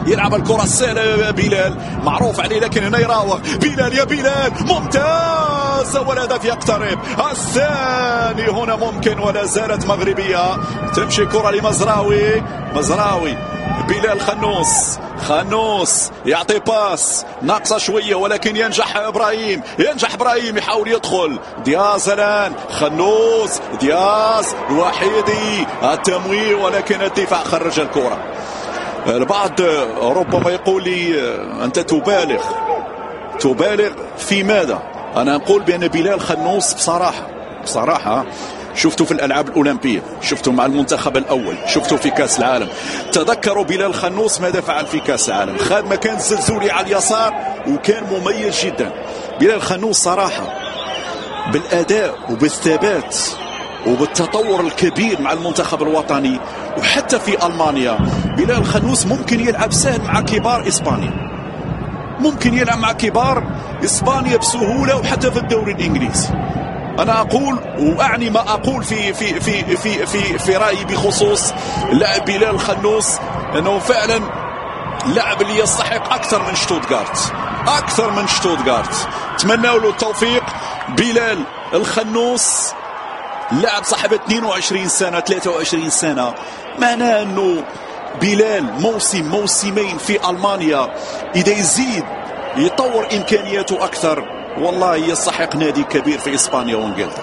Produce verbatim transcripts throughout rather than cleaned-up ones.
يلعب الكرة السهلة بلال، معروف عليه لكن هنا يراوغ بلال. يا بلال ممتاز، والهدف يقترب الثاني هنا ممكن، ولا زالت مغربية. تمشي كرة لمزراوي، مزراوي بلال خنوس، خنوس يعطي باس ناقصة شوية ولكن ينجح إبراهيم، ينجح إبراهيم يحاول يدخل. دياز الآن، خنوس، دياز الوحيدي التمويه ولكن الدفاع خرج الكرة. البعض ربما يقول لي أنت تبالغ، تبالغ في ماذا؟ أنا أقول بأن بلال خنوس بصراحة بصراحة شفته في الألعاب الأولمبية، شفته مع المنتخب الأول، شفته في كأس العالم. تذكروا بلال خنوس ماذا فعل في كأس العالم، خد مكان زلزولي على اليسار وكان مميز جدا. بلال خنوس صراحة بالأداء وبالثبات وبالتطور الكبير مع المنتخب الوطني وحتى في ألمانيا. بلال خنوس ممكن يلعب سهل مع كبار إسبانيا، ممكن يلعب مع كبار إسبانيا بسهولة وحتى في الدوري الإنجليزي. أنا أقول وأعني ما أقول في في في في في, في رأيي بخصوص لاعب بلال خنوس، أنه فعلا لاعب اللي يستحق أكثر من شتوتغارت، أكثر من شتوتغارت. أتمنى له التوفيق. بلال الخنوس لاعب صاحب اثنين وعشرين سنة ثلاثة وعشرين سنة، معناه أنه بلال موسم موسمين في ألمانيا إذا يزيد يطور إمكانياته أكثر والله يستحق نادي كبير في إسبانيا وإنجلترا.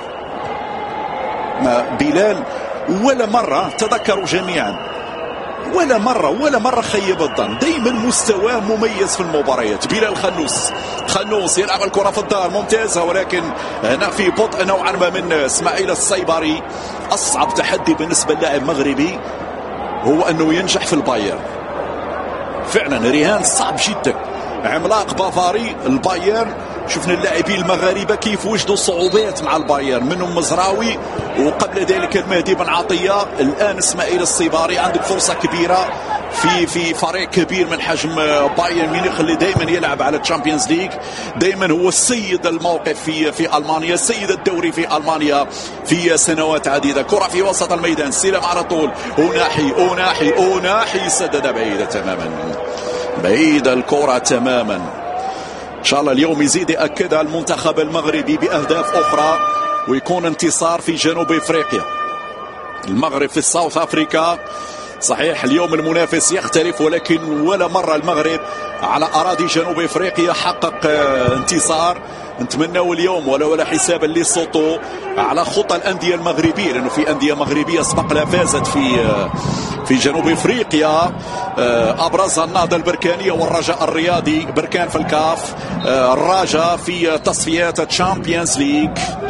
ما بلال ولا مرة، تذكروا جميعا، ولا مرة ولا مرة خيب الظن، دايما مستواه مميز في المباريات. بلال خنوس، خنوس يلعب الكرة في الدار ممتازة ولكن هنا في بطء نوعا ما من اسماعيل السيبري. أصعب تحدي بالنسبة للاعب مغربي هو أنه ينجح في البايرن، فعلا رهان صعب جدا. عملاق بافاري البايرن، شفنا اللاعبين المغاربه كيف وجدوا صعوبات مع البايرن، منهم مزراوي وقبل ذلك المهدي بن عطيه، الان اسماعيل السيباري. عندك فرصه كبيره في في فريق كبير من حجم بايرن ميونخ اللي دائما يلعب على الشامبيونز ليج، دائما هو السيد الموقف في في المانيا، سيد الدوري في المانيا في سنوات عديده. كره في وسط الميدان، استلام على طول، أوناحي أوناحي أوناحي سدد بعيده تماما، بعيده الكره تماما. إن شاء الله اليوم يزيد يأكدها المنتخب المغربي بأهداف أخرى ويكون انتصار في جنوب إفريقيا. المغرب في الساوث أفريكا، صحيح اليوم المنافس يختلف ولكن ولا مرة المغرب على أراضي جنوب إفريقيا حقق انتصار. نتمنى اليوم ولا ولا حساب ليسوتو على خطى الأندية المغربية، لأنه في أندية مغربية سبق لها فازت في في جنوب افريقيا، ابرزها النهضه البركانيه والرجاء الرياضي بركان في الكاف، الرجاء في تصفيات الشامبيونز ليج.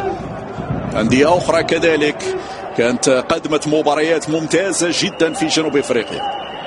انديه اخرى كذلك كانت قدمت مباريات ممتازه جدا في جنوب افريقيا،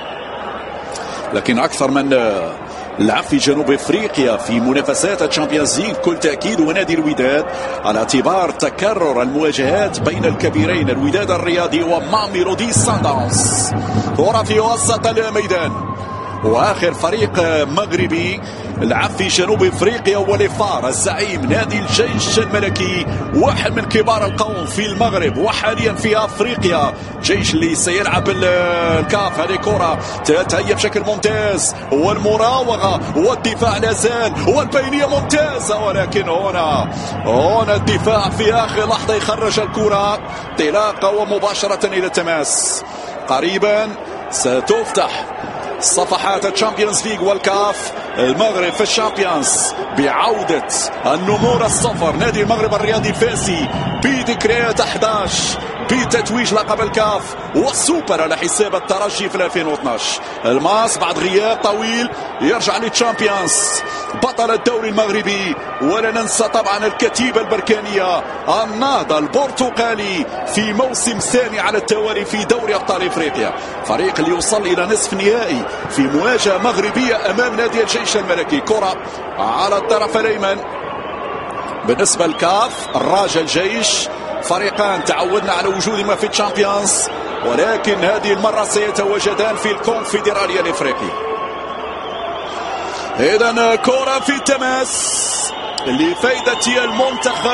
لكن اكثر من لعب في جنوب افريقيا في منافسات الشامبيونز ليج بكل تاكيد ونادي الوداد، على اعتبار تكرر المواجهات بين الكبيرين الوداد الرياضي وماميلودي سانداونز. كرة في وسط الميدان، واخر فريق مغربي لعب في جنوب افريقيا وليفار الزعيم نادي الجيش الملكي، واحد من كبار القوم في المغرب وحاليا في افريقيا. جيش اللي سيلعب الكاف. هذه كرة تتهيأ بشكل ممتاز، والمراوغة والدفاع لازال، والبينية ممتازة ولكن هنا هنا الدفاع في اخر لحظة يخرج الكرة انطلاقة ومباشرة الى التماس. قريبا ستفتح صفحات الشامبيونز ليج والكاف. المغرب في الشامبيونز بعودة النمور الصفر، نادي المغرب الرياضي الفاسي بذكريات أحد عشر بتتويج لقب الكاف والسوبر على حساب الترجي في ألفين واثناشر. الماس بعد غياب طويل يرجع للشامبيونز، بطل الدوري المغربي. ولا ننسى طبعا الكتيبة البركانية النهضة البرتقالي في موسم ثاني على التوالي في دوري أبطال إفريقيا، فريق اللي يوصل إلى نصف نهائي في مواجهة مغربية أمام نادي الجيش الملكي. كرة على الطرف الأيمن بالنسبة للكاف، الرجاء الجيش، فريقان تعودنا على وجودهما في الشامبيونز ولكن هذه المرة سيتواجدان في الكونفدرالية الإفريقية. إذن كرة في التماس لفائدة المنتخب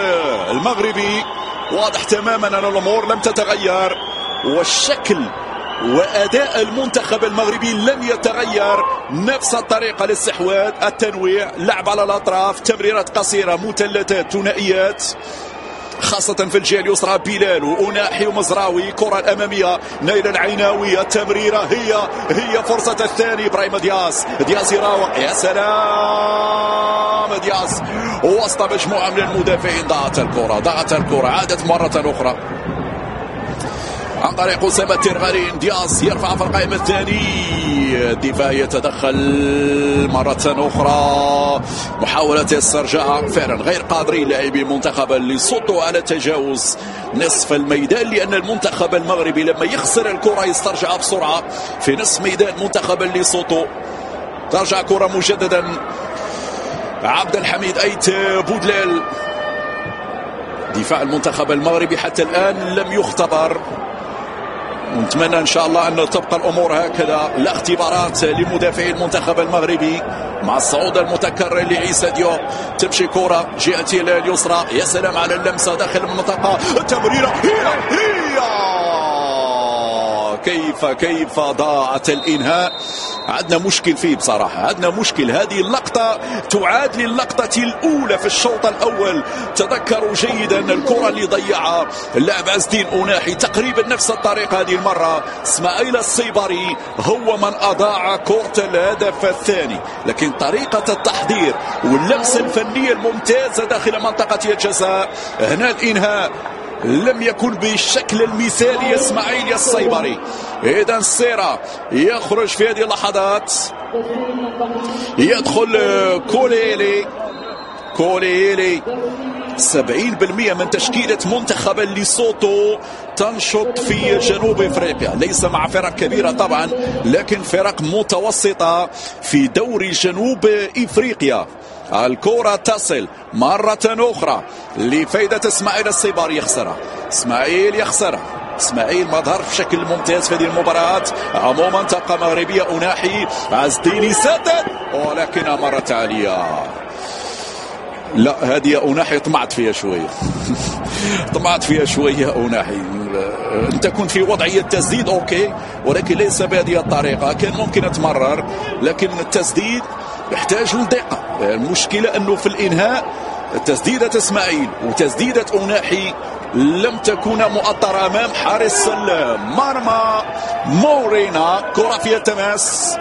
المغربي. واضح تماما أن الأمور لم تتغير والشكل وأداء المنتخب المغربي لم يتغير، نفس الطريقة للاستحواذ، التنويع، لعب على الأطراف، تمريرات قصيرة، مثلثات، ثنائيات، خاصة في الجهة اليسرى. بلال وأناحي ومزراوي، كرة الأمامية، نيل العيناوي، التمريرة هي هي فرصة الثاني. إبراهيم دياز، دياز يراوغ، يا سلام دياز وسط مجموعة من المدافعين. ضاعت الكرة ضاعت الكرة عادت مرة أخرى عن طريق أسامة تيرغالين. دياز يرفع في القائم الثاني، الدفاع يتدخل مرة أخرى، محاولة استرجاع، فعلا غير قادرين لاعبي المنتخب ليسوتو على تجاوز نصف الميدان، لأن المنتخب المغربي لما يخسر الكرة يسترجع بسرعة في نصف ميدان منتخب ليسوتو. ترجع كرة مجددا، عبد الحميد أيت بودلال. دفاع المنتخب المغربي حتى الآن لم يختبر، ونتمنى ان شاء الله ان تبقى الامور هكذا. لا اختبارات لمدافعي المنتخب المغربي مع الصعود المتكرر لعيسى ديوب. تمشي كره جهه اليسرى، يا سلام على اللمسه داخل المنطقه، التمريره هي هي كيف كيف ضاعت الانهاء. عندنا مشكل فيه بصراحة، عندنا مشكل. هذه اللقطة تعاد للقطة الأولى في الشوط الأول. تذكروا جيدا الكرة اللي ضيعها اللاعب عز الدين أناحي تقريبا نفس الطريقة هذه المرة. اسماعيل الصيبري هو من أضاع كرة الهدف الثاني، لكن طريقة التحضير واللمسة الفنية الممتازة داخل منطقة الجزاء، هنا الإنهاء لم يكن بالشكل المثالي يا اسماعيل يا الصيبري. اذا السيرة يخرج في هذه اللحظات، يدخل كوليلي كوليلي سبعين بالمئة من تشكيلة منتخب ليسوتو تنشط في جنوب افريقيا، ليس مع فرق كبيرة طبعا لكن فرق متوسطة في دوري جنوب افريقيا. الكرة تصل مرة أخرى لفائدة إسماعيل الصيبري، يخسرها إسماعيل يخسرها إسماعيل ما ظهر بشكل ممتاز في هذه المباراة. عموما تبقى مغربية. أناحي عز الدين يسدد ولكنها مرت عالية. لا هذه أناحي طمعت فيها شوية طمعت فيها شوية أناحي. أنت كنت في وضعية تسديد أوكي، ولكن ليس بهذه الطريقة. كان ممكن أتمرر، لكن التسديد يحتاج لدقة. المشكلة أنه في الإنهاء تسديدة إسماعيل وتسديدة أناحي لم تكون مؤطرة أمام حارس المرمى مورينا. كرة فيها التماس،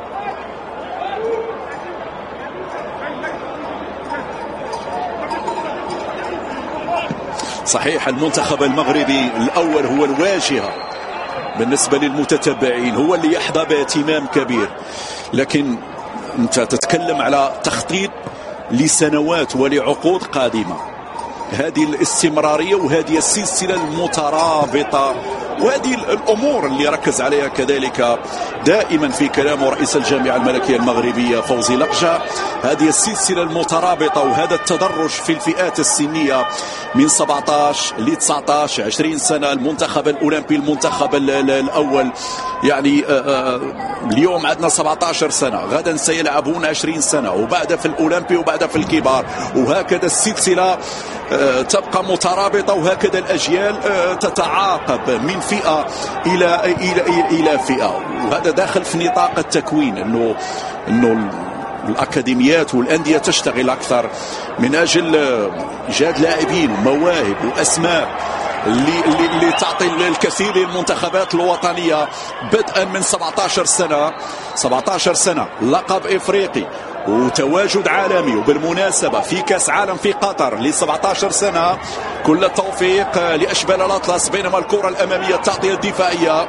صحيح المنتخب المغربي الأول هو الواجهة بالنسبة للمتتبعين، هو اللي يحظى باهتمام كبير، لكن أنت تتكلم على تخطيط لسنوات ولعقود قادمة. هذه الاستمرارية وهذه السلسلة المترابطة وهذه الأمور اللي ركز عليها كذلك دائما في كلامه رئيس الجامعة الملكية المغربية فوزي لقجة. هذه السلسلة المترابطة وهذا التدرج في الفئات السنية من سبعة عشر ل تسعة عشر عشرين سنة. المنتخب الأولمبي المنتخب الأول يعني اليوم عندنا سبعة عشر سنة، غدا سيلعبون عشرين سنة، وبعد في الأولمبي وبعد في الكبار، وهكذا السلسلة تبقى مترابطة، وهكذا الأجيال تتعاقب من فئة إلى إلى إلى فئة. وهذا داخل في نطاق التكوين، إنه إنه الأكاديميات والأندية تشتغل أكثر من أجل إيجاد لاعبين ومواهب وأسماء اللي, اللي, اللي تعطي الكثير للمنتخبات الوطنية بدءا من سبعة عشر سنة. سبعة عشر سنة لقب إفريقي وتواجد عالمي، وبالمناسبة في كاس عالم في قطر ل سبعة عشر سنة. كل التوفيق لأشبال الأطلس، بينما الكرة الأمامية التغطية الدفاعية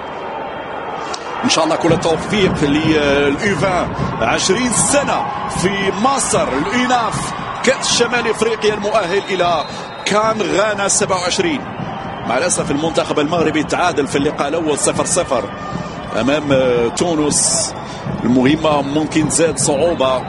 إن شاء الله كل التوفيق للإيفان. عشرين سنة في مصر، الإناف كأس شمال إفريقيا المؤهل إلى كان غانا سبعة وعشرين. مع الأسف المنتخب المغربي تعادل في اللقاء الأول صفر صفر أمام تونس. المهمة ممكن زاد صعوبة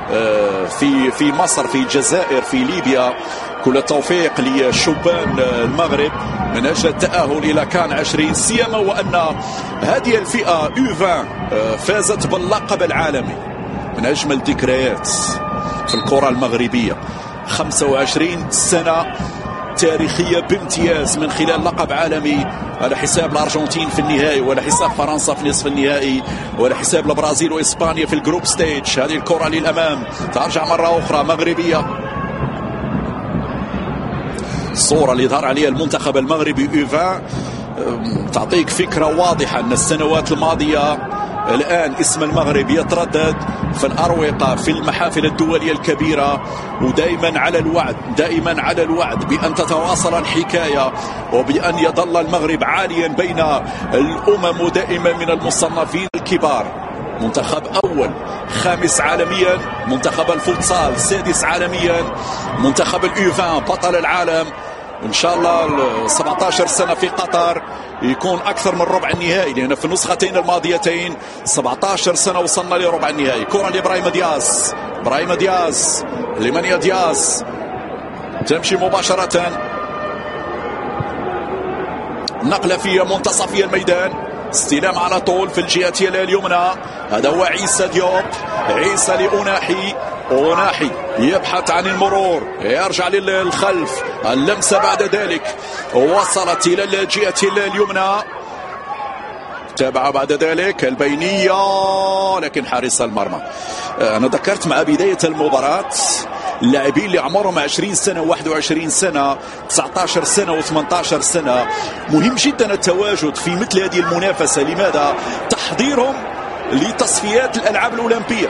في في مصر، في الجزائر، في ليبيا. كل التوفيق لشبان المغرب من أجل التأهل إلى كان عشرين، سيما وأن هذه الفئة إيفان فازت باللقب العالمي. من أجمل ذكريات في الكرة المغربية، خمسة وعشرين سنة تاريخية بامتياز من خلال لقب عالمي على حساب الأرجنتين في النهائي، وعلى حساب فرنسا في نصف النهائي، وعلى حساب البرازيل وإسبانيا في الجروب ستيج. هذه الكرة للأمام ترجع مرة أخرى مغربية. الصورة اللي ظهر عليها المنتخب المغربي يو عشرين تعطيك فكرة واضحة أن السنوات الماضية الآن اسم المغرب يتردد في الأروقة في المحافل الدولية الكبيرة، ودائما على الوعد دائما على الوعد بأن تتواصل الحكاية وبأن يظل المغرب عاليا بين الأمم دائما من المصنفين الكبار. منتخب أول، خامس عالميا، منتخب الفوتسال سادس عالميا، منتخب اليو عشرين بطل العالم. ان شاء الله سبعة عشر سنه في قطر يكون اكثر من ربع النهائي، لان في النسختين الماضيتين سبعة عشر سنه وصلنا لربع النهائي. كره لابراهيم دياز، ابراهيم دياز لمانيا دياز تمشي مباشره، نقله في منتصف الميدان، استلام على طول في الجهه اليمنى. هذا هو عيسى ديوب، عيسى لأناحي، أناحي يبحث عن المرور، يرجع للخلف، اللمسة بعد ذلك وصلت إلى الجهة اليمنى، تابع بعد ذلك البينية لكن حارس المرمى. أنا ذكرت مع بداية المباراة اللاعبين اللي عمرهم عشرين سنة واحد وعشرين سنة تسعة عشر سنة وثمانية عشر سنة مهم جدا التواجد في مثل هذه المنافسة. لماذا؟ تحضيرهم لتصفيات الألعاب الأولمبية،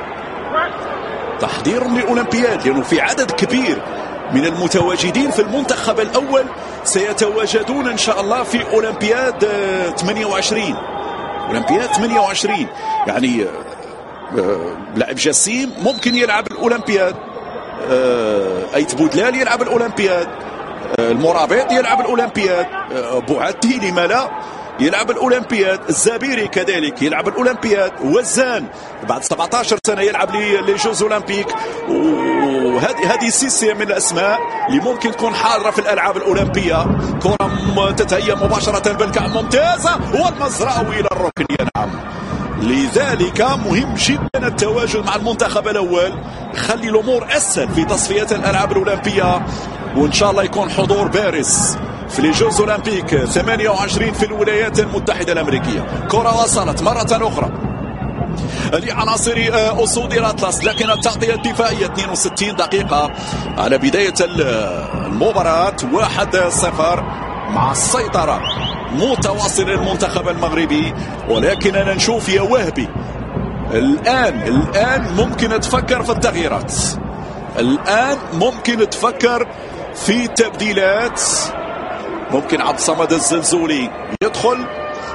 تحضيرهم للأولمبياد، لأنه في عدد كبير من المتواجدين في المنتخب الأول سيتواجدون إن شاء الله في أولمبياد ثمانية وعشرين، أولمبياد ثمانية وعشرين. يعني لاعب جسيم ممكن يلعب الأولمبياد، أيت بودلال يلعب الأولمبياد، المرابط يلعب الأولمبياد، بوعدي لما لا يلعب الأولمبياد، الزابيري كذلك يلعب الأولمبياد، وزان بعد سبعة عشر سنة يلعب لي جوز أولمبيك. وهذه هذه سلسلة من الأسماء اللي ممكن تكون حاضرة في الألعاب الأولمبية. كرة تتهيأ مباشرة بالكعب ممتازة، والمزراوي إلى الركن ينعم. لذلك مهم جدا التواجد مع المنتخب الأول، خلي الأمور أسهل في تصفيات الألعاب الأولمبية، وإن شاء الله يكون حضور بارز في الجوز أولمبيك ثمانية وعشرين في الولايات المتحدة الأمريكية. كرة وصلت مرة أخرى لعناصر أسود الأطلس، لكن التغطية الدفاعية اثنين وستين دقيقة على بداية المباراة، واحد صفر مع السيطرة متواصل المنتخب المغربي. ولكن أنا نشوف يا وهبي الآن الآن ممكن تفكر في التغييرات، الآن ممكن تفكر في تبديلات. ممكن عبد الصمد الزلزولي يدخل،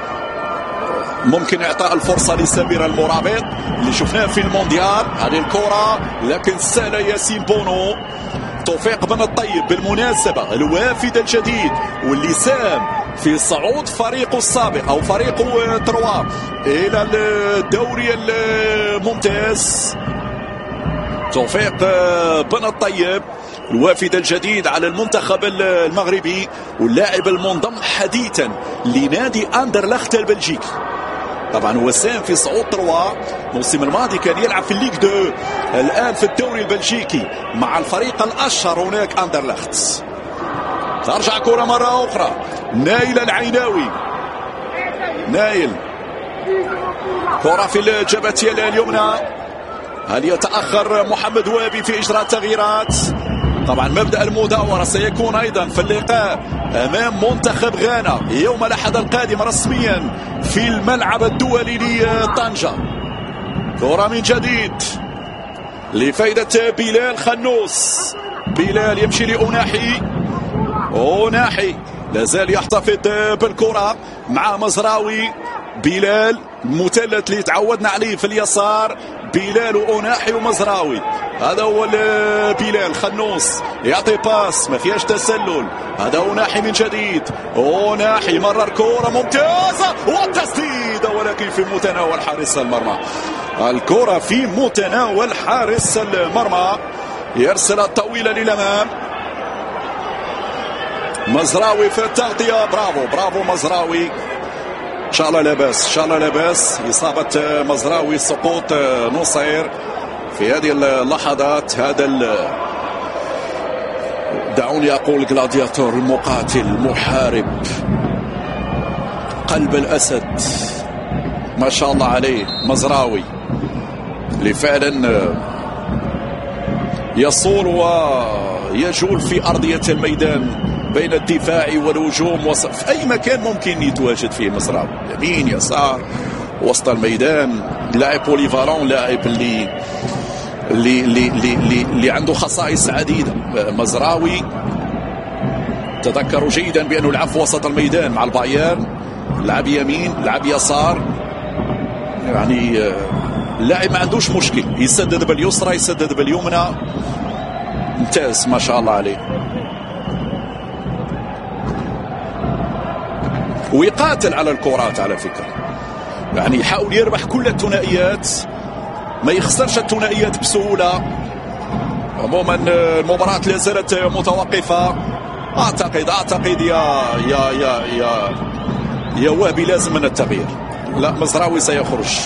ممكن اعطاء الفرصه لسمير المرابط اللي شفناه في المونديال. هذه الكره لكن سال ياسين بونو. توفيق بن الطيب بالمناسبه الوافد الجديد واللي ساهم في صعود فريقه السابق او فريقه تروا الى الدوري الممتاز. توفيق بن الطيب الوافد الجديد على المنتخب المغربي، واللاعب المنضم حديثا لنادي أندرلخت البلجيكي. طبعا هو ساهم في صعود تروا، الموسم الماضي كان يلعب في الليغ دو، الآن في الدوري البلجيكي مع الفريق الأشهر هناك أندرلخت. ترجع كرة مرة أخرى، نايل العيناوي، نايل كرة في الجبهة اليمنى. هل يتأخر محمد وابي في إجراء التغييرات؟ طبعا مبدأ المداورة سيكون أيضا في اللقاء أمام منتخب غانا يوم الأحد القادم رسميا في الملعب الدولي لطنجة. كرة من جديد لفائدة بلال خنوس، بلال يمشي لأناحي، أناحي لازال يحتفظ بالكرة مع مزراوي. بلال المثلث اللي تعودنا عليه في اليسار، بلال وأناحي ومزراوي. هذا هو بلال خنوس يعطي باس ما فيهاش تسلل. هذا أناحي من جديد، أناحي مرر كرة ممتازة والتسديد، ولكن في متناول حارس المرمى. الكرة في متناول حارس المرمى، يرسل الطويلة للأمام. مزراوي في التغطية، برافو برافو مزراوي. ان شاء الله لا باس، ان شاء الله لا باس. اصابه مزراوي، سقوط نصير في هذه اللحظات. هذا دعوني أقول جلادياتور، المقاتل، المحارب، قلب الأسد، ما شاء الله عليه، مزراوي، اللي فعلا يصول ويجول في أرضية الميدان بين الدفاع والهجوم، في أي مكان ممكن يتواجد فيه مزراوي، يمين يسار وسط الميدان. لاعب بوليفالون، لاعب اللي اللي اللي اللي, اللي عنده خصائص عديدة. مزراوي تذكروا جيدا بأنه لعب في وسط الميدان مع البايرن، لعب يمين، لعب يسار، يعني اللاعب ما عندوش مشكل، يسدد باليسرى يسدد باليمنى، ممتاز ما شاء الله عليه. ويقاتل على الكرات على فكرة، يعني يحاول يربح كل الثنائيات، ما يخسرش الثنائيات بسهولة. عموما المباراة لا زالت متوقفة. اعتقد اعتقد يا يا يا يا يا وهبي لازم من التغيير. لا، مزراوي سيخرج.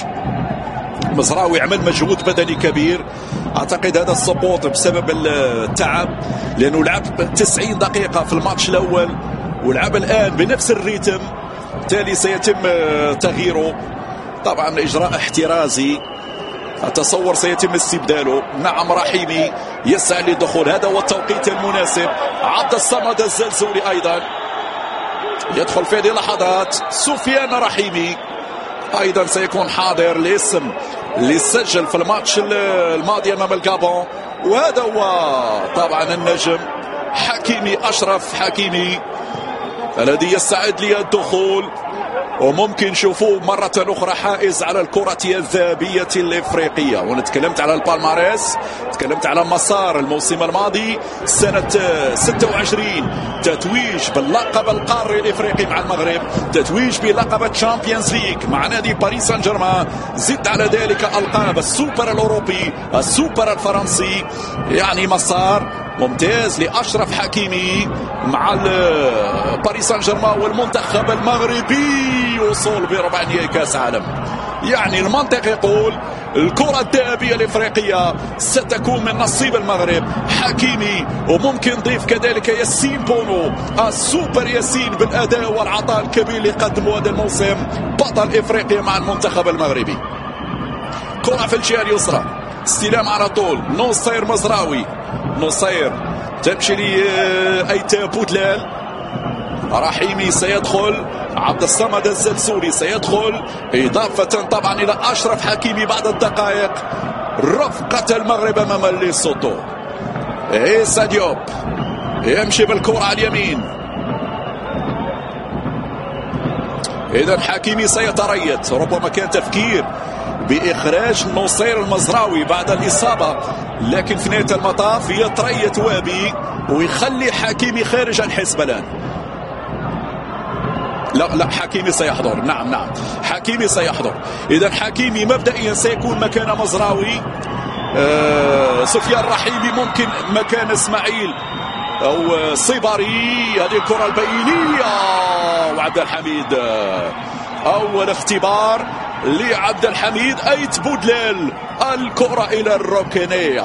مزراوي عمل مجهود بدني كبير، اعتقد هذا السقوط بسبب التعب، لانه لعب تسعين دقيقة في الماتش الاول ولعب الان بنفس الريتم، بالتالي سيتم تغييره. طبعا اجراء احترازي، اتصور سيتم استبداله. نعم، رحيمي يسعى للدخول، هذا هو التوقيت المناسب. عبد الصمد الزلزولي ايضا يدخل في هذه اللحظات. سفيان رحيمي ايضا سيكون حاضر، الاسم اللي سجل في الماتش الماضي امام الغابون، وهذا هو طبعا النجم حكيمي، اشرف حكيمي الذي يستعد للدخول، وممكن نشوفوه مرة أخرى حائز على الكرة الذهبية الإفريقية. وأنا تكلمت على البالماريس، تكلمت على مسار الموسم الماضي سنة ستة وعشرين، تتويج باللقب القاري الإفريقي مع المغرب، تتويج بلقب الشامبيونز ليج مع نادي باريس سان جيرمان، زدت على ذلك ألقاب السوبر الأوروبي، السوبر الفرنسي. يعني مسار ممتاز لأشرف حكيمي مع باريس سان جيرمان والمنتخب المغربي، وصول بربع نهائي كاس عالم. يعني المنطق يقول الكرة الذهبية الإفريقية ستكون من نصيب المغرب. حكيمي، وممكن نضيف كذلك ياسين بونو، السوبر ياسين بالأداء والعطاء الكبير اللي قدمه هذا الموسم، بطل إفريقيا مع المنتخب المغربي. كرة في الجهة اليسرى، استلام على طول، نصير مزراوي، نصير تمشي لأيتام بودلال، رحيمي سيدخل، عبد الصمد الزلزولي سيدخل، إضافة طبعا إلى أشرف حكيمي بعد الدقائق، رفقة المغرب أمام ليسوتو. عيسى ديوب يمشي بالكرة على اليمين، إذا حكيمي سيتريث، ربما كان تفكير بإخراج نصير المزراوي بعد الإصابة، لكن في نهاية المطاف يتريث وابي ويخلي حكيمي خارج الحسبة الآن. لا لا، حكيمي سيحضر، نعم نعم حكيمي سيحضر. إذا حكيمي مبدئيا سيكون مكان مزراوي، آه سفيان رحيمي ممكن مكان اسماعيل أو صيباري. هذه الكرة البينية وعبد الحميد، أول اختبار لعبد الحميد، أيت بودلال، الكرة إلى الركنية.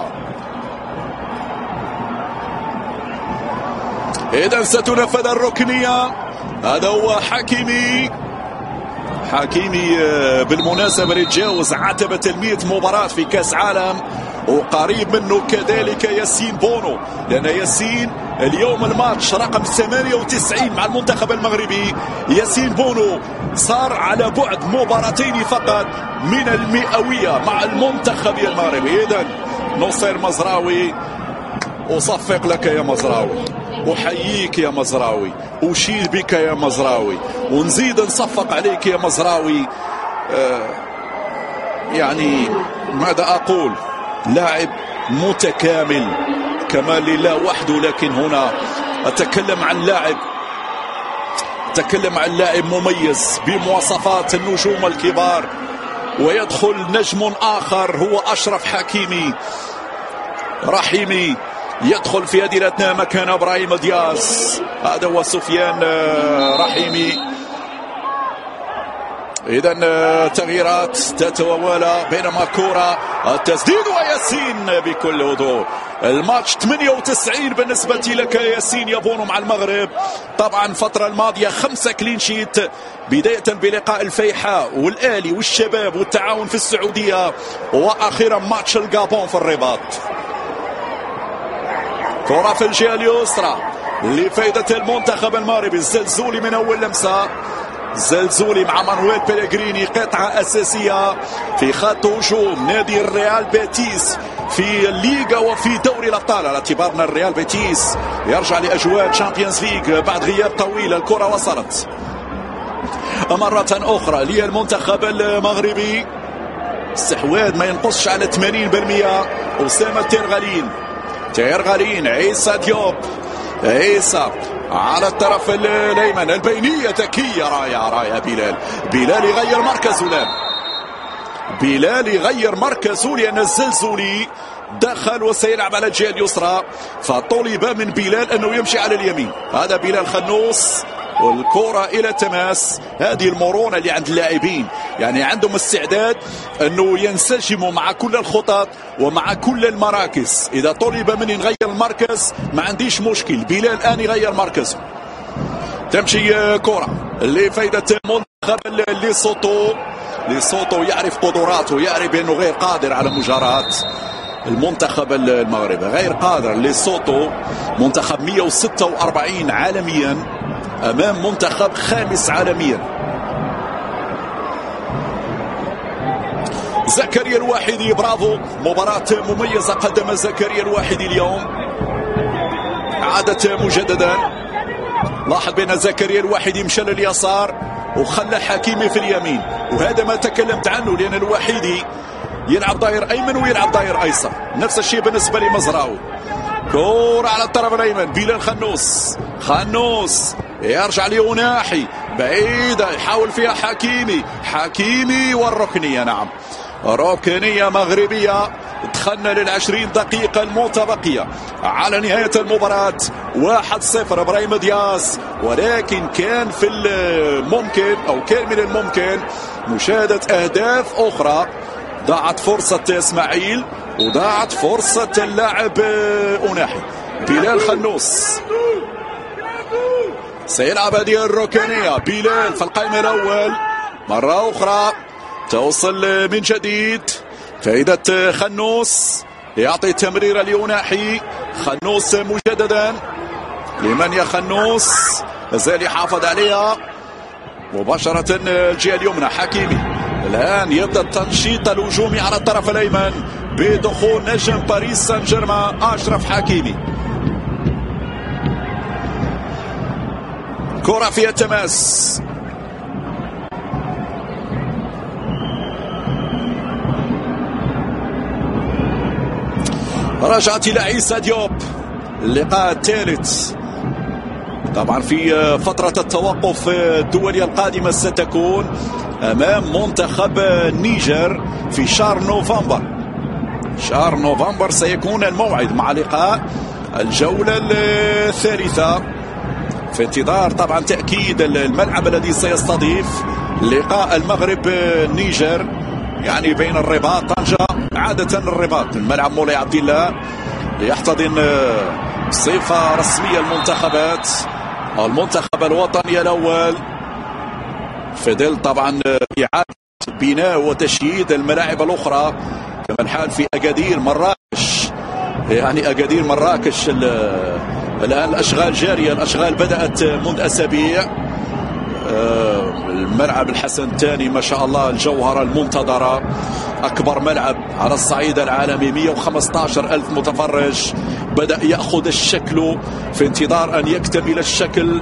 إذا ستنفذ الركنية، هذا هو حكيمي. حكيمي بالمناسبة يتجاوز عتبة المئة مباراة في كأس عالم، وقريب منه كذلك ياسين بونو، لأن ياسين اليوم الماتش رقم ثمانية وتسعين مع المنتخب المغربي. ياسين بونو صار على بعد مباراتين فقط من المئوية مع المنتخب المغربي. إذن نصير مزراوي، أصفق لك يا مزراوي، أحييك يا مزراوي، أشيد بك يا مزراوي، ونزيد نصفق عليك يا مزراوي. آه يعني ماذا أقول، لاعب متكامل، كمال لله وحده. لكن هنا أتكلم عن لاعب أتكلم عن لاعب مميز بمواصفات النجوم الكبار، ويدخل نجم آخر هو أشرف حكيمي. رحيمي يدخل في هذه الأثناء مكان إبراهيم دياز، هذا هو سفيان رحيمي. إذا تغييرات تتوالى، بينما كرة التسديد وياسين بكل هدوء. الماتش ثمانية وتسعين بالنسبة لك ياسين يبون مع المغرب. طبعا الفترة الماضية خمسة كلين شيت، بداية بلقاء الفيحاء والآلي والشباب والتعاون في السعودية، وأخيرا ماتش الجابون في الرباط. كرة في الجهة اليسرى لفائدة المنتخب المغربي. الزلزولي من أول لمسة، زلزولي مع مانويل بيليغريني قطعة أساسية في خط هجوم نادي الريال بيتيس في الليغا وفي دوري الأبطال، على اعتبار أن الريال بيتيس يرجع لأجواء تشامبيونز ليغ بعد غياب طويل. الكرة وصلت مرة أخرى للمنتخب المغربي، استحواذ ما ينقصش على ثمانين بالمئة. أسامة تيرغالين، تيرغالين عيسى ديوب، عيسى على الطرف الايمن، البينيه ذكيه رائعه رائعه. بلال بلال يغير مركزه، لا بلال يغير مركزه لان الزلزولي دخل وسيلعب على الجهه اليسرى، فطلب من بلال انه يمشي على اليمين. هذا بلال خنوس والكرة إلى تماس. هذه المرونة اللي عند اللاعبين، يعني عندهم استعداد أنه ينسجموا مع كل الخطط ومع كل المراكز. إذا طلب مني نغير المركز ما عنديش مشكل. بلال الآن يغير مركزه. تمشي كرة لفائدة المنتخب ليسوتو. ليسوتو يعرف قدراته، يعرف أنه غير قادر على مجاراة المنتخب المغربي، غير قادر. ليسوتو منتخب مئة وستة وأربعين عالميا أمام منتخب خامس عالميا. زكريا الواحدي، برافو، مباراة مميزة قدم زكريا الواحدي اليوم. عادت مجددا، لاحظ بأن زكريا الواحدي مشى لليسار وخلى حكيمي في اليمين، وهذا ما تكلمت عنه، لأن الواحدي يلعب ضاير أيمن ويلعب ضاير أيسر. نفس الشيء بالنسبة لمزراوي. كورة على الطرف الأيمن، بلال خنوس، خنوس يرجع ليوناحي بعيدة، يحاول فيها حكيمي، حكيمي والركنية. نعم، ركنية مغربية. دخلنا للعشرين دقيقة المتبقية على نهاية المباراة. واحد صفر إبراهيم دياز، ولكن كان في الممكن أو كان من الممكن مشاهدة أهداف أخرى. ضاعت فرصة إسماعيل وضاعت فرصة اللاعب أوناحي. بلال خنوس سيلعب هذه الركنية. بلال في القائم الأول مرة أخرى، توصل من جديد فائدة خنوس، يعطي تمريرة ليوناحي. خنوس مجددا، لمن يا خنوس؟ مازال يحافظ عليها مباشرة الجهة اليمنى. حكيمي الآن يبدأ التنشيط الهجومي على الطرف الأيمن بدخول نجم باريس سان جيرمان أشرف حكيمي. كرة فيها تماس، رجعت إلى عيسى ديوب. اللقاء الثالث طبعا في فترة التوقف الدولية القادمة ستكون أمام منتخب النيجر في شهر نوفمبر. شهر نوفمبر سيكون الموعد مع لقاء الجولة الثالثة، في انتظار طبعا تأكيد الملعب الذي سيستضيف لقاء المغرب النيجر، يعني بين الرباط طنجة. عادة الرباط الملعب مولاي عبد الله ليحتضن صفة رسمية المنتخبات، المنتخب الوطني الأول، في ظل طبعا إعادة بناء وتشييد الملاعب الأخرى، كما الحال في أكادير مراكش. يعني أكادير مراكش الآن الأشغال جارية، الأشغال بدأت منذ أسابيع. الملعب الحسن الثاني ما شاء الله، الجوهرة المنتظرة، أكبر ملعب على الصعيد العالمي، مئة وخمسة عشر ألف متفرج، بدأ يأخذ الشكل في انتظار أن يكتمل الشكل.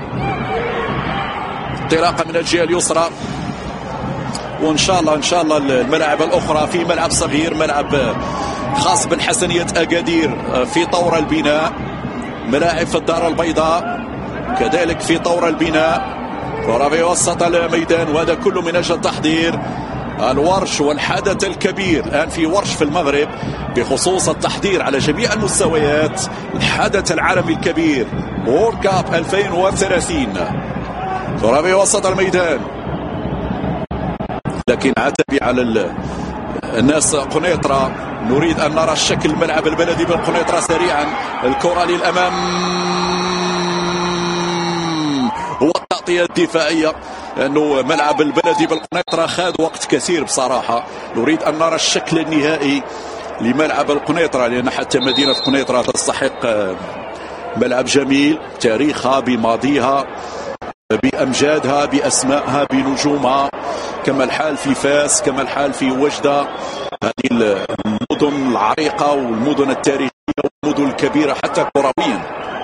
انطلاقة من الجهة اليسرى، وإن شاء الله إن شاء الله الملاعب الأخرى في ملعب صغير، ملعب خاص بالحسنية أكادير في طور البناء، ملاعب في الدار البيضاء كذلك في طور البناء. كرة في وسط الميدان، وهذا كله من أجل تحضير الورش والحدث الكبير. الآن في ورش في المغرب بخصوص التحضير على جميع المستويات، الحدث العالمي الكبير وورلد كاب ألفين وثلاثين. كرة في وسط الميدان، لكن عتبي على الناس. قنيطرة نريد أن نرى الشكل الملعب البلدي بالقنيطرة سريعا. الكرة للأمام والتغطية الدفاعية، لأنه ملعب البلدي بالقنيطرة خاد وقت كثير بصراحة. نريد أن نرى الشكل النهائي لملعب القنيطرة، لأن حتى مدينة قنيطرة تستحق ملعب جميل، تاريخها بماضيها بأمجادها بأسمائها بنجومها، كما الحال في فاس، كما الحال في وجدة، هذه المدن العريقة والمدن التاريخية والمدن الكبيرة حتى كرويا.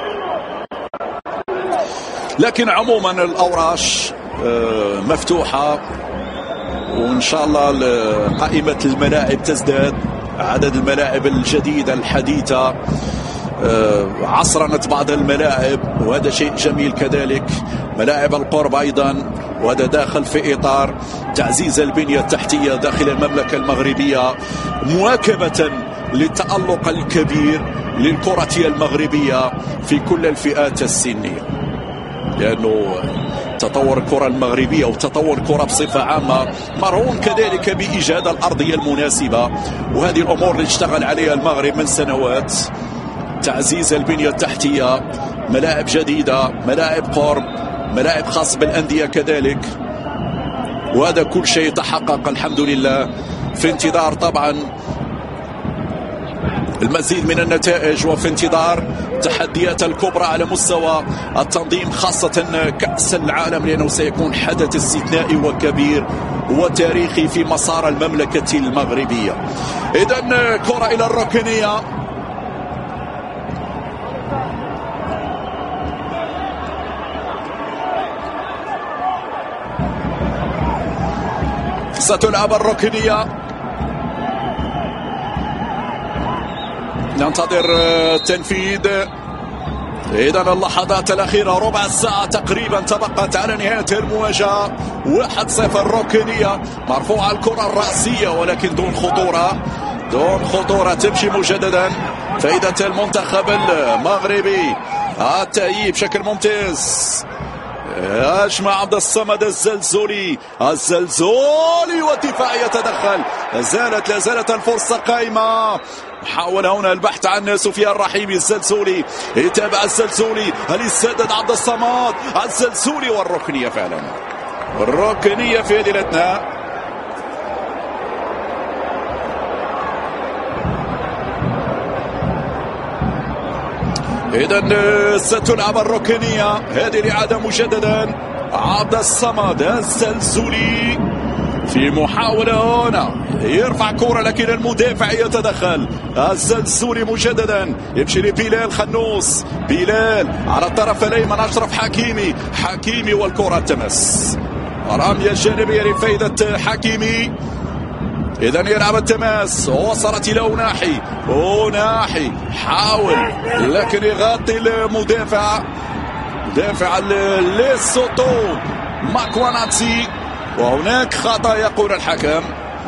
لكن عموما الأوراش مفتوحة، وإن شاء الله قائمة الملاعب تزداد، عدد الملاعب الجديدة الحديثة، عصرنت بعض الملاعب وهذا شيء جميل. كذلك ملاعب القرب أيضا، وهذا داخل في إطار تعزيز البنية التحتية داخل المملكة المغربية، مواكبة للتألق الكبير للكرة المغربية في كل الفئات السنية، لأنه تطور الكرة المغربية وتطور الكرة بصفة عامة مرهون كذلك بإيجاد الأرضية المناسبة، وهذه الأمور اللي اشتغل عليها المغرب من سنوات. تعزيز البنية التحتية، ملاعب جديدة، ملاعب قرب، ملاعب خاص بالأندية كذلك، وهذا كل شيء تحقق الحمد لله في انتظار طبعا المزيد من النتائج، وفي انتظار التحديات الكبرى على مستوى التنظيم، خاصة كأس العالم، لأنه سيكون حدث استثنائي وكبير وتاريخي في مسار المملكة المغربية. إذن كرة إلى الركنية، ستلعب الركنية. ننتظر التنفيذ. إذن اللحظات الأخيرة، ربع ساعة تقريبا تبقت على نهاية المواجهة. واحد صفر ركنية، مرفوعة الكرة الرأسية ولكن دون خطورة، دون خطورة. تمشي مجددا فائدة المنتخب المغربي، التأييد بشكل ممتاز. أجمع عبد الصمد الزلزولي، الزلزولي والدفاع يتدخل. زالت لا زالت الفرصة قائمة. حاول هنا البحث عن سفيان رحيمي. الزلزولي يتابع، الزلزولي هل يسدد عبد الصمد؟ الزلزولي والركنية فعلا، الركنية في هذه الأثناء. إذن ستلعب الركنية، هذه الإعادة مجددا. عبد الصمد الزلزولي في محاولة هنا يرفع كرة، لكن المدافع يتدخل. الزلزولي مجددا يمشي لبلال خنوس، بلال على الطرف الأيمن، أشرف حكيمي، حكيمي والكرة تمس. رمية جانبية لفائدة حكيمي. إذن يلعب التماس، وصلت إلى أوناحي، أوناحي حاول لكن يغطي المدافع، مدافع ليسوتو ماكواناتسي، وهناك خطأ يقول الحكم.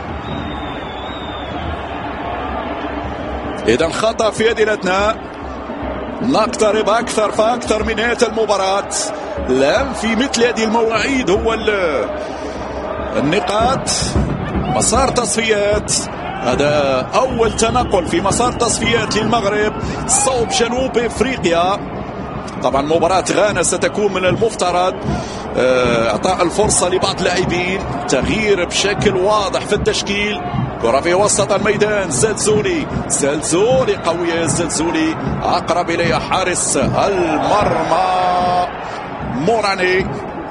إذن خطأ في هذه الأثناء. نقترب أكثر فأكثر من نهاية المباراة. الأهم في مثل هذه المواعيد هو النقاط. مسار تصفيات، هذا أول تنقل في مسار تصفيات للمغرب صوب جنوب إفريقيا. طبعا مباراة غانا ستكون من المفترض إعطاء الفرصة لبعض اللاعبين، تغيير بشكل واضح في التشكيل. كرة في وسط الميدان، زلزولي، زلزولي قوية، الزلزولي أقرب إليها حارس المرمى موراني،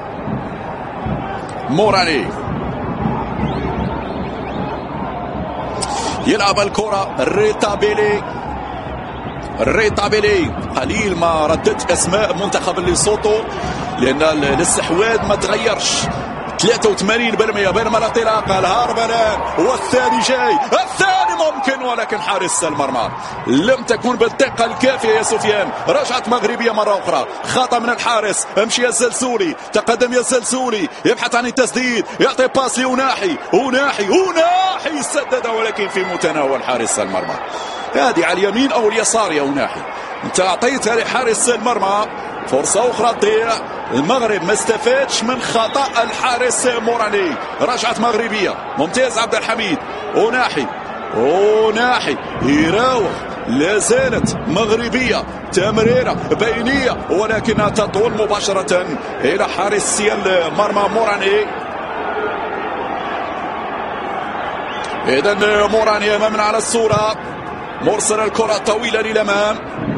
موراني يلعب الكرة. ريتابيلي، ريتابيلي قليل ما ردت اسماء منتخب ليسوتو، لان الاستحواذ ما تغيرش. ثلاثة وثمانين بالمئة بينما الانطلاقه الهربلان والثاني جاي، الثاني ممكن ولكن حارس المرمى لم تكن بالدقه الكافيه يا سفيان. رجعت مغربيه مره اخرى، خطا من الحارس. امشي يا زلزولي، تقدم يا زلزولي، يبحث عن التسديد، يعطي باس لأوناحي، أوناحي أوناحي سدد ولكن في متناول حارس المرمى. هذه على اليمين او اليسار يا أوناحي، انت اعطيتها لحارس المرمى فرصة أخرى تضيع. المغرب ما استفادش من خطأ الحارس موراني. رجعت مغربية ممتاز عبد الحميد. وناحي وناحي يراوغ، لا زالت مغربية، تمريرة بينية ولكنها تطول مباشرة إلى حارس المرمى موراني. إذن موراني أمامنا على الصورة، مرسل الكرة طويلة للأمام،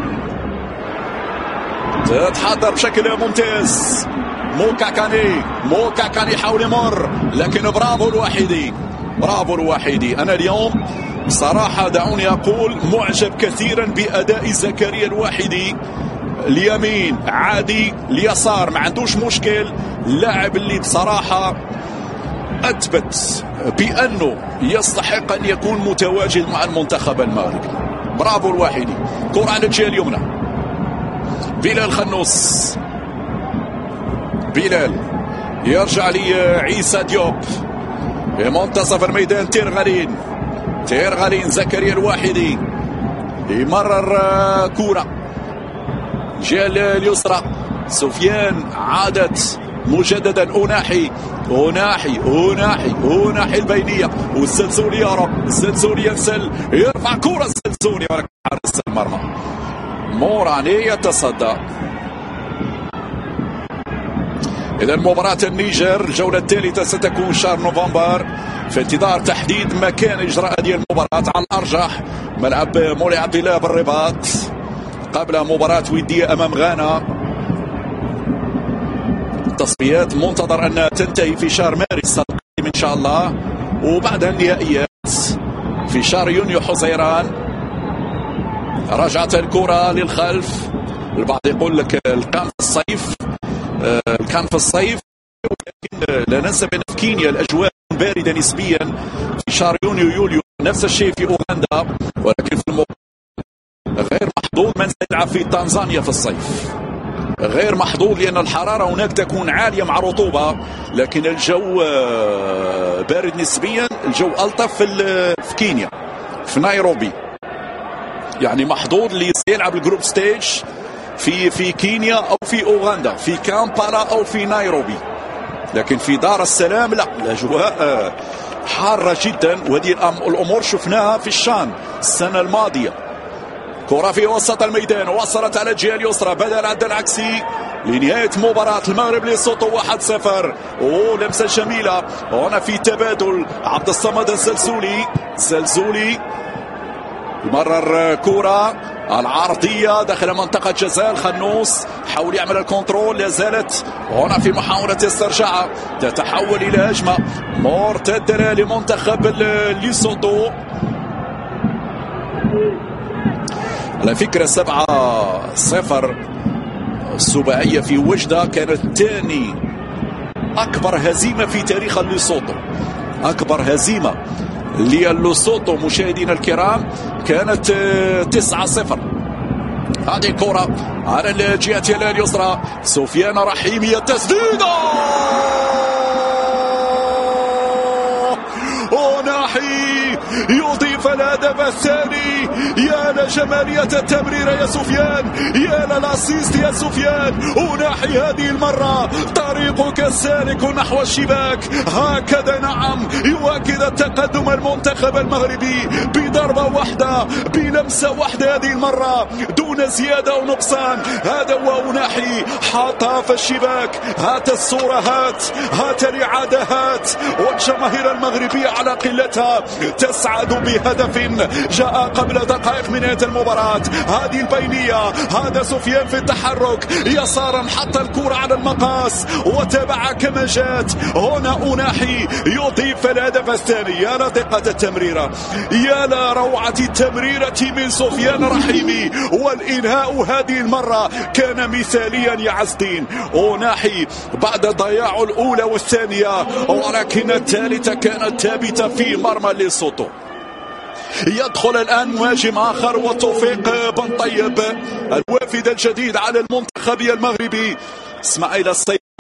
تتحضر بشكل ممتاز. موكاكاني موكاكاني يحاول يمر، لكن برافو الواحدي، برافو الواحدي. أنا اليوم بصراحة دعوني أقول معجب كثيرا بأداء زكريا الواحدي. اليمين عادي، اليسار ما عندوش مشكل. لاعب اللي بصراحة أثبت بأنه يستحق أن يكون متواجد مع المنتخب المغربي. برافو الواحدي. كرة على الجهة اليمنى، بلال خنوس، بلال يرجع لي عيسى ديوب في منتصف الميدان. تيرغالين تيرغالين زكريا الواحدي يمرر كرة الجهة اليسرى. سفيان عادت مجددا. أناحي أناحي أناحي أناحي البينية، والزلزولي يرى، الزلزولي ينسل، يرفع كرة الزلزولي ولكن حارس المرمى موراني يتصدى. إذا مباراة النيجر الجولة الثالثة ستكون شهر نوفمبر، في انتظار تحديد مكان إجراء هذه المباراة. على الأرجح ملعب مولاي عبد الله بالرباط قبل مباراة ودية أمام غانا. التصفيات منتظر أنها تنتهي في شهر مارس القادم إن شاء الله، وبعدها النهائيات في شهر يونيو حزيران. رجعت الكرة للخلف، البعض يقول لك كان في الصيف، كان في الصيف ولكن لا ننسى بأن في كينيا الأجواء باردة نسبيا في شهر يونيو يوليو. نفس الشيء في أوغندا، ولكن في الموضوع غير محظوظ من سيلعب في تنزانيا في الصيف، غير محظوظ لأن الحرارة هناك تكون عالية مع رطوبة، لكن الجو بارد نسبيا. الجو ألطف في كينيا في نيروبي، يعني محظوظ اللي يلعب الجروب ستيج في في كينيا أو في أوغندا، في كامبالا أو في نيروبي. لكن في دار السلام لا، الأجواء حارة جدا، وهذه الأمور شفناها في الشان السنة الماضية. كرة في وسط الميدان، وصلت على الجهة اليسرى، بدأ العد العكسي لنهاية مباراة المغرب لسوتو واحد صفر. ولمسة جميلة هنا في تبادل. عبد الصمد الزلزولي، زلزولي يمرر كرة العرضية داخل منطقة جزاء. الخنوس حاول يعمل الكنترول، لا زالت هنا في محاولة استرجاع، تتحول إلى هجمة مرتدة لمنتخب ليسوتو. على فكرة سبعة صفر السباعية في وجدة كانت ثاني أكبر هزيمة في تاريخ ليسوتو. أكبر هزيمة لليسوتو مشاهدينا الكرام كانت تسعة صفر. هذه الكرة على الجهة اليسرى، سفيان رحيمي، التسديدة وناحي يضيف الهدف الثاني. يا لجمالية التمريرة يا سفيان، يا للاسيست يا سفيان. وناحي هذه المرة طريقك سالك نحو الشباك، هكذا نعم يؤكد التقدم المنتخب المغربي بضربة واحدة بلمسة واحدة هذه المرة دون زيادة ونقصان. هذا هو وناحي حاطها في الشباك. هات الصورة، هات هات الإعادة، هات. والجماهير المغربية على قلتها تسعد بهدف جاء قبل دقائق من نهاية المباراة. هذه البينية، هذا سفيان في التحرك يسارا، حط الكرة على المقاس وتابع كما جات. هنا أناحي يضيف الهدف الثاني. يا لدقة التمريرة، يا لروعة التمريرة من سفيان رحيمي، والإنهاء هذه المرة كان مثاليا يا عزدين. أناحي بعد ضياع الأولى والثانية، ولكن الثالثة كانت ثابتة في مرمى ليسوتو. يدخل الآن مهاجم آخر وتوفيق بن طيب الوافد الجديد على المنتخب المغربي. اسماعيل الصيدلي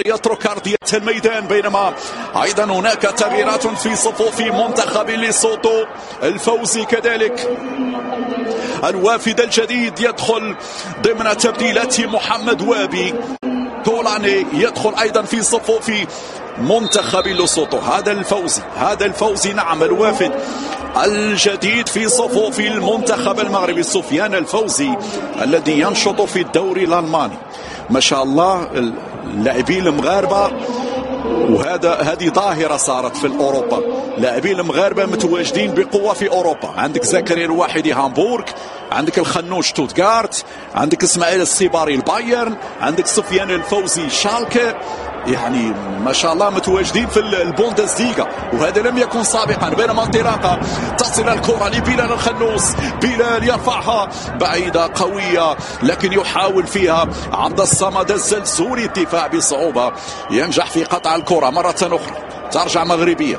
يترك أرضية الميدان، بينما أيضا هناك تغييرات في صفوف منتخب ليسوتو. الفوزي كذلك الوافد الجديد يدخل ضمن تبديلات محمد وابي. كولاني يدخل أيضا في صفوف منتخب ليسوتو. هذا الفوزي هذا الفوزي نعم الوافد الجديد في صفوف المنتخب المغربي. سفيان الفوزي الذي ينشط في الدوري الألماني، ما شاء الله اللاعبين المغاربة، وهذا هذه ظاهرة صارت في أوروبا. لاعبين المغاربة متواجدين بقوة في أوروبا. عندك زكريا الواحدي هامبورغ، عندك الخنوش شتوتغارت، عندك اسماعيل السيباري البايرن، عندك سفيان الفوزي شالكه. يعني ما شاء الله متواجدين في البوندسليغا، وهذا لم يكن سابقا. بينما انطلاقه تصل الكره لبلال الخنوس، بلال يرفعها بعيده قويه لكن يحاول فيها عبد الصمد الزلزولي. الدفاع بصعوبه، ينجح في قطع الكره مره اخرى، ترجع مغربيه.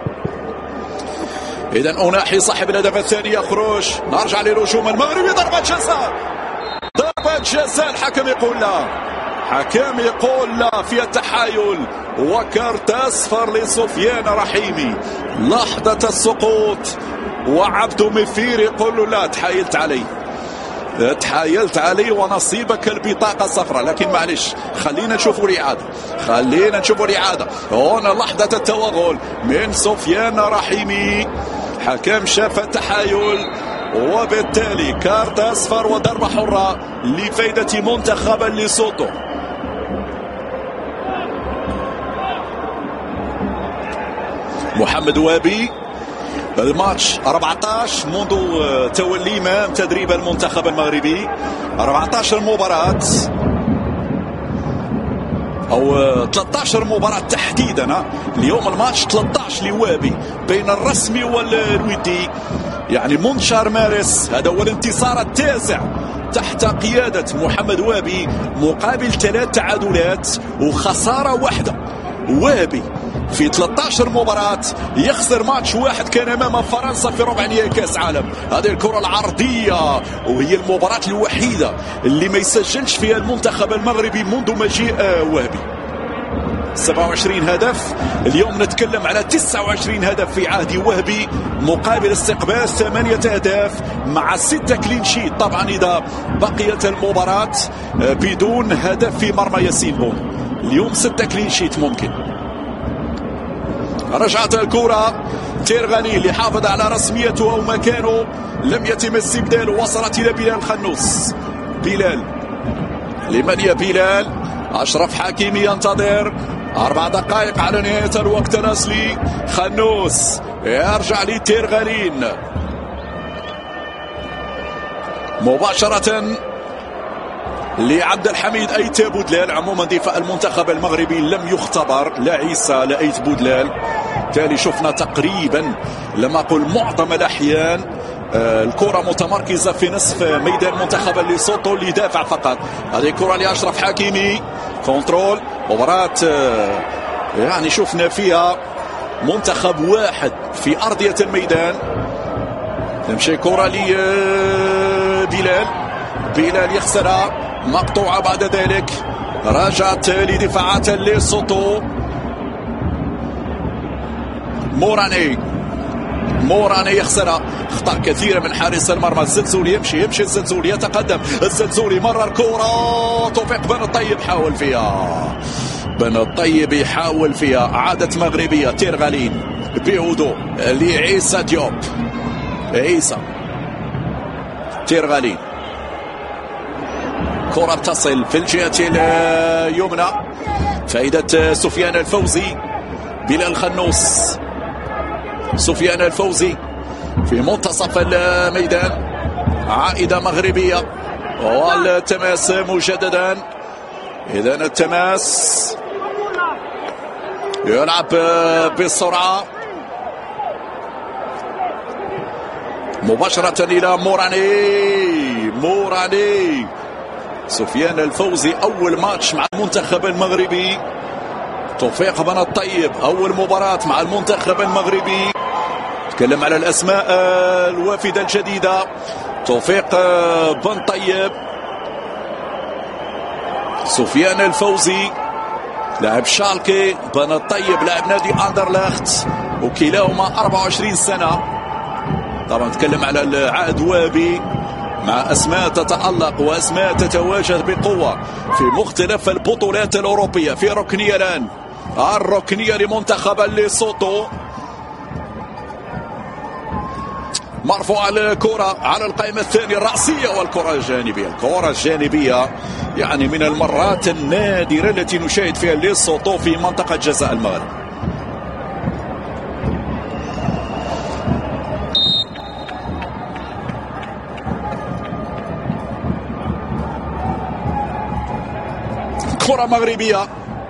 اذا اناحي صاحب الهدف الثاني يخرج. نرجع للهجوم المغربي، ضربه جزاء ضربه جزاء. الحكم يقول لا، حكم يقول لا في التحايل، وكارت اصفر لسفيان رحيمي. لحظة السقوط وعبد مفير يقول له لا، تحايلت علي تحايلت علي ونصيبك البطاقة الصفراء. لكن معلش خلينا نشوفوا الإعادة خلينا نشوفوا الإعادة. هنا لحظة التوغل من سفيان رحيمي، حكم شاف التحايل وبالتالي كارت اصفر وضربة حرة لفائدة منتخب ليسوتو. محمد وابي، الماتش أربعة عشر منذ تولي مهام تدريب المنتخب المغربي. أربعة عشر مباراة او ثلاثة عشر مباراة تحديدا. اليوم الماتش ثلاثة عشر لوابي بين الرسمي والودي، يعني منذ شهر مارس. هذا هو الانتصار التاسع تحت قيادة محمد وابي مقابل ثلاث تعادلات وخسارة واحدة. وابي في ثلاثة عشر مباراة يخسر ماتش واحد كان امام فرنسا في ربع نهائي كاس عالم. هذه الكرة العرضية وهي المباراة الوحيدة اللي ما يسجلش فيها المنتخب المغربي منذ مجيء وابي. سبعة وعشرين هدف، اليوم نتكلم على تسعة وعشرين هدف في عهد وهبي مقابل استقبال ثمانية أهداف مع ستة كلين شيت. طبعا إذا بقيت المباراة بدون هدف في مرمى ياسين بون. اليوم ستة كلين شيت ممكن. رجعت الكرة تيرغاني اللي حافظ على رسميته أو مكانه، لم يتم استبدال، وصلت إلى بلال الخنوس. بلال لمن يا بلال؟ أشرف حكيمي ينتظر. أربع دقائق على نهاية الوقت الأصلي. خنوس يرجع لتيرغالين مباشرة لعبد الحميد أيت بودلال. عموما دفاع المنتخب المغربي لم يختبر، لا عيسى لا أيت بودلال. بالتالي شفنا تقريبا لما أقول معظم الأحيان آه الكرة متمركزة في نصف ميدان منتخب ليسوتو اللي يدافع فقط. هذه الكرة لأشرف حكيمي، كنترول مباراة آه يعني شفنا فيها منتخب واحد في أرضية الميدان. تمشي كرة لبلال، بلال يخسرها، مقطوعة بعد ذلك. رجعت لدفاعات ليسوتو. موراني موراني يخسرها، اخطاء كثيره من حارس المرمى. الزلزولي يمشي يمشي الزلزولي يتقدم، الزلزولي مرر كره. توفيق بن الطيب حاول فيها، بن الطيب يحاول فيها. عادت مغربيه تيرغالين بهدوء لعيسى ديوب. عيسى تيرغالين، كره تصل في الجهه اليمنى. فائده سفيان الفوزي. بلال الخنوس، سفيان الفوزي في منتصف الميدان. عائدة مغربية والتماس مجددا. إذا التماس يلعب بسرعة مباشرة إلى موراني. موراني سفيان الفوزي أول ماتش مع المنتخب المغربي. توفيق بن الطيب أول مباراة مع المنتخب المغربي. تكلم على الأسماء الوافدة الجديدة. توفيق بن طيب، سفيان الفوزي، لاعب شالكي، بن الطيب لاعب نادي اندرلخت، وكلاهما أربعة وعشرين سنة. طبعا نتكلم على العهد وابي مع أسماء تتألق وأسماء تتواجد بقوة في مختلف البطولات الأوروبية. في ركنية الآن، الركنية لمنتخب ليسوتو، مرفوعة الكرة على القائمة الثانية الرأسية، والكرة الجانبية. الكرة الجانبية يعني من المرات النادرة التي نشاهد فيها ليسوتو في منطقة جزاء المغرب. كرة مغربية،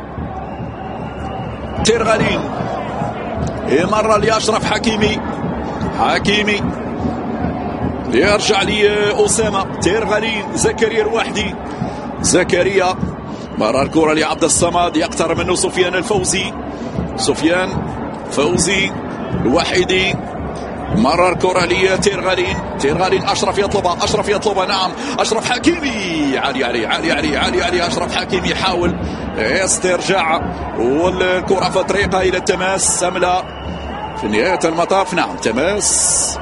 تيرغالين مرة لأشرف حكيمي، حكيمي يرجع لي أسامة، تيرغالين، زكريا الوحدي، زكريا مرة الكرة لعبد الصمد، يقترب منه سفيان الفوزي، سفيان فوزي الوحيدي، مرة الكرة لتيرغالين، تيرغالين أشرف يطلبها، أشرف يطلبها، نعم أشرف حكيمي، عالي عليه عالي عليه عالي عليه أشرف حكيمي يحاول يسترجع، والكرة في طريقها إلى التماس أم لا؟ في نهاية المطاف نعم تماس،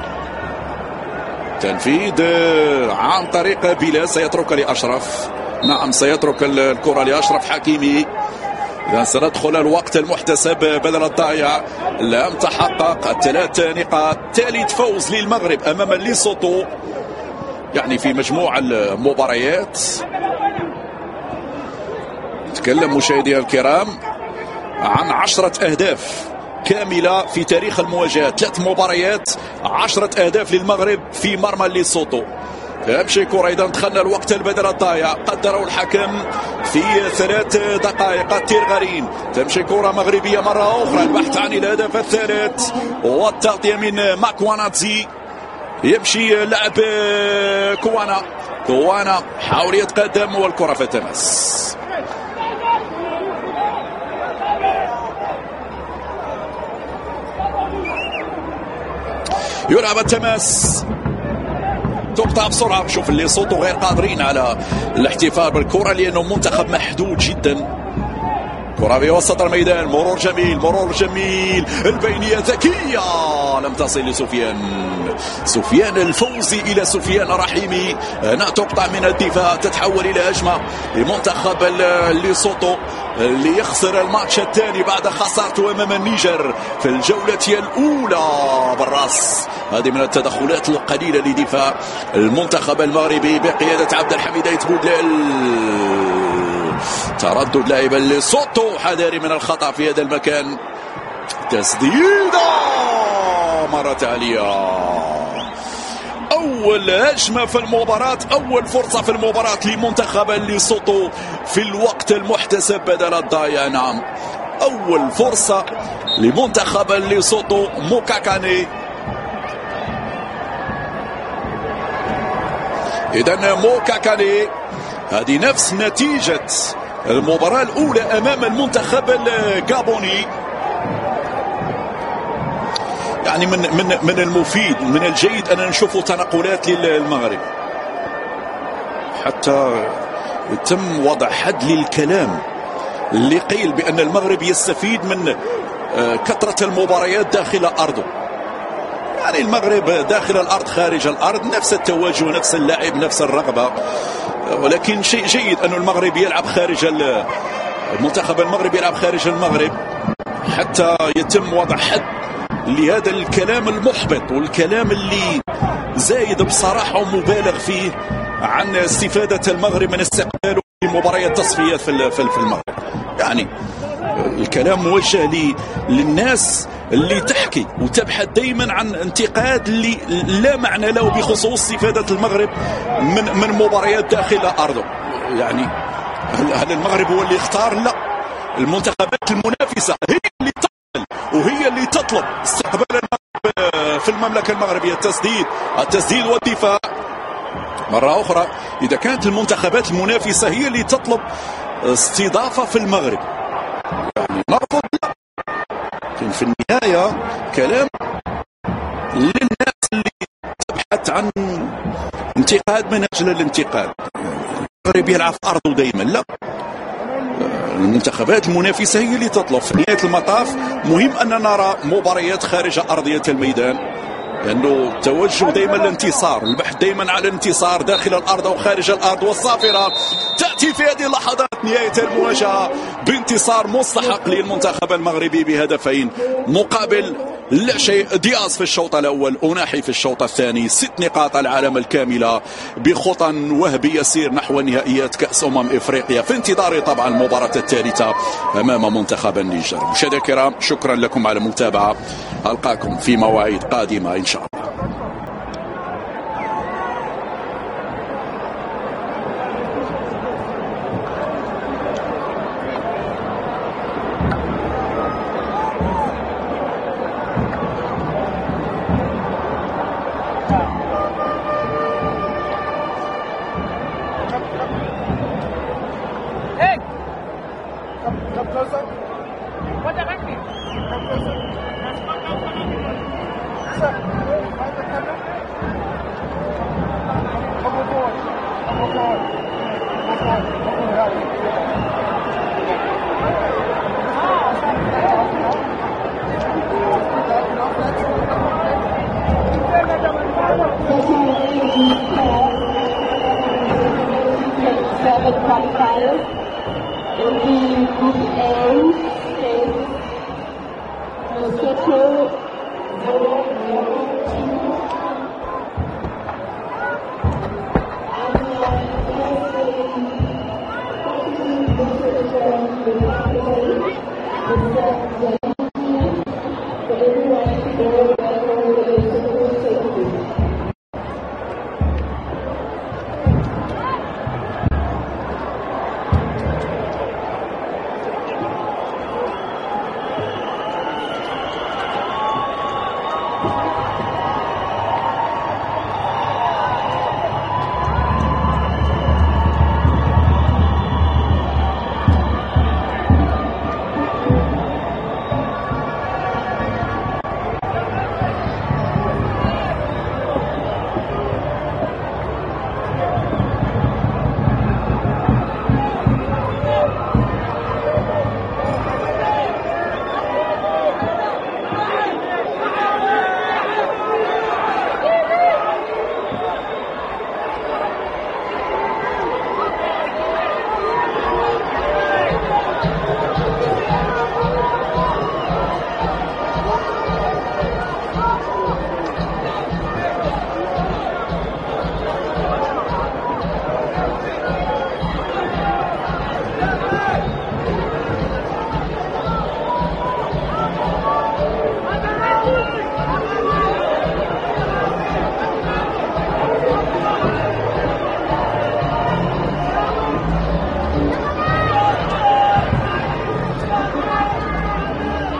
تنفيذ عن طريق بلال، سيترك لأشرف، نعم سيترك الكرة لأشرف حكيمي. إذا سندخل الوقت المحتسب بدل الضائع، لم تحقق الثلاث نقاط. ثالث فوز للمغرب أمام ليسوتو يعني في مجموع المباريات. نتكلم مشاهدينا الكرام عن عشرة أهداف كاملة في تاريخ المواجهة، ثلاث مباريات، عشرة أهداف للمغرب في مرمى ليسوتو. تمشي كرة، إذا دخلنا الوقت البدل الضائع، قدره الحكم في ثلاث دقائق. تيرغالين، تمشي كرة مغربية مرة أخرى، البحث عن الهدف الثالث والتغطية من ماكواناتزي، يمشي لعب كوانا، كوانا حاول يتقدم والكرة في التماس. يلعب التماس، تقطع بسرعة. شوف اللي صوته غير قادرين على الاحتفال بالكرة لأنه منتخب محدود جدا. كرة في وسط الميدان، مرور جميل، مرور جميل، البينية ذكية لم تصل لسفيان، سفيان الفوزي إلى سفيان رحيمي. هنا تقطع من الدفاع، تتحول إلى هجمة لمنتخب ليسوتو اللي يخسر الماتش الثاني بعد خسارته أمام النيجر في الجولة الأولى بالراس. هذه من التدخلات القليلة لدفاع المنتخب المغربي بقيادة عبد الحميد أيت بودلال. تردد لاعب ليسوتو، حذاري من الخطأ في هذا المكان. تسديدة مرة تالية، أول هجمة في المباراة، أول فرصة في المباراة لمنتخب ليسوتو في الوقت المحتسب بدل الضايع. نعم أول فرصة لمنتخب ليسوتو. موكاكاني، إذن موكاكاني، هذه نفس نتيجة المباراة الأولى أمام المنتخب الجابوني. يعني من من من المفيد، من الجيد أن نشوف تنقلات للمغرب حتى يتم وضع حد للكلام اللي قيل بأن المغرب يستفيد من كثرة المباريات داخل أرضه. يعني المغرب داخل الأرض خارج الأرض نفس التواجه، نفس اللعب، نفس الرغبة، ولكن شيء جيد أن المغرب يلعب خارج المنتخب المغربي يلعب خارج المغرب حتى يتم وضع حد لهذا الكلام المحبط والكلام اللي زايد بصراحة ومبالغ فيه عن استفادة المغرب من استقباله في مباريات تصفيات في المغرب. يعني الكلام موجه للناس اللي تحكي وتبحث دائما عن انتقاد اللي لا معنى له بخصوص استفادة المغرب من من مباريات داخل أرضه. يعني هل المغرب هو اللي يختار؟ لا، المنتخبات المنافسة هي اللي تطلب وهي اللي تطلب استقبال المغرب في المملكة المغربية. التسديد التسديد والدفاع مرة أخرى. إذا كانت المنتخبات المنافسة هي اللي تطلب استضافة في المغرب يعني نرفض، لا، لكن في النهاية كلام للناس اللي تبحث عن انتقاد من أجل الانتقاد. المغرب يلعب في أرضه دائما، لا، المنتخبات المنافسة هي اللي تطلب. في نهاية المطاف مهم أن نرى مباريات خارج أرضية الميدان، لأنه يعني التوجه دائما الانتصار، البحث دائما على الانتصار داخل الأرض أو خارج الأرض. والصافرة تأتي في هذه اللحظات نهاية المواجهة بانتصار مستحق للمنتخب المغربي بهدفين مقابل لا شيء. دياز في الشوط الأول، أناحي في الشوط الثاني. ست نقاط العالم الكاملة بخطى وهبي يسير نحو نهائيات كأس أمم إفريقيا، في انتظار طبعا المباراة الثالثة أمام منتخب النيجر. مشاهدينا الكرام، شكرا لكم على المتابعة، ألقاكم في مواعيد قادمة إن شاء الله. Seven qualifiers in the Group A is Lesotho,